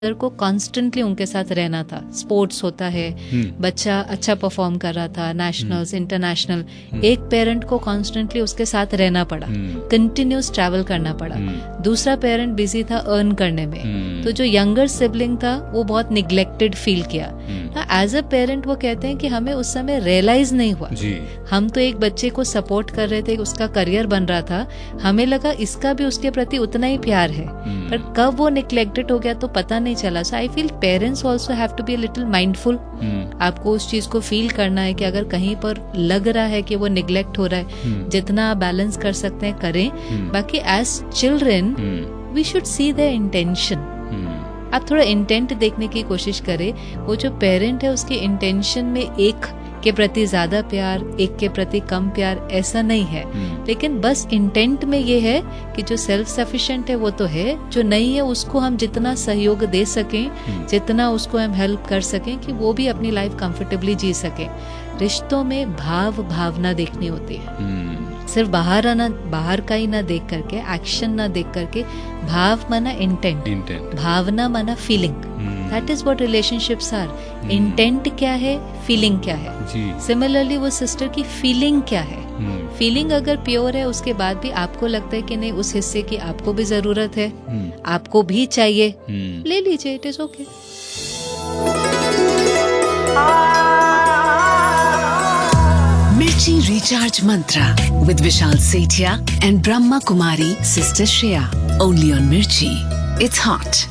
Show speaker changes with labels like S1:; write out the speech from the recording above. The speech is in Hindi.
S1: को कॉन्स्टेंटली उनके साथ रहना था। स्पोर्ट्स होता है, बच्चा अच्छा परफॉर्म कर रहा था, नेशनल्स इंटरनेशनल, एक पेरेंट को कॉन्स्टेंटली उसके साथ रहना पड़ा, कंटिन्यूस ट्रैवल करना पड़ा। दूसरा पेरेंट बिजी था अर्न करने में, तो जो यंगर सिबलिंग था वो बहुत निग्लेक्टेड फील किया। एज अ पेरेंट वो कहते हैं कि हमें उस समय रियलाइज नहीं हुआ, हम तो एक बच्चे को सपोर्ट कर रहे थे, उसका करियर बन रहा था, हमें लगा इसका भी उसके प्रति उतना ही प्यार है, पर कब वो निग्लेक्टेड हो गया तो पता नहीं चला। सो I feel parents also have to be a little mindful. आपको उस चीज को फील करना है कि अगर कहीं पर लग रहा है कि वो निग्लेक्ट हो रहा है, जितना आप बैलेंस कर सकते हैं करें। बाकी as children we should see the intention. आप थोड़ा इंटेंट देखने की कोशिश करें। वो जो पेरेंट है उसके इंटेंशन में एक के प्रति ज्यादा प्यार, एक के प्रति कम प्यार, ऐसा नहीं है। लेकिन बस इंटेंट में ये है कि जो सेल्फ सफिशिएंट है वो तो है, जो नहीं है उसको हम जितना सहयोग दे सकें, जितना उसको हम हेल्प कर सकें कि वो भी अपनी लाइफ कंफर्टेबली जी सके। रिश्तों में भावना देखनी होती है, सिर्फ बाहर का ही ना देख करके, एक्शन ना देख करके। भाव माना इंटेंट, भावना माना feeling. That is what relationships are. Intent क्या है, फीलिंग क्या है। सिमिलरली वो सिस्टर की फीलिंग क्या है। फीलिंग अगर प्योर है, उसके बाद भी आपको लगता है कि नहीं उस हिस्से की आपको भी जरूरत है, आपको भी चाहिए, ले लीजिए, it is okay.
S2: Mirchi Recharge Mantra with Vishal Sethia and Brahma Kumari Sister Shreya. Only on Mirchi. It's hot.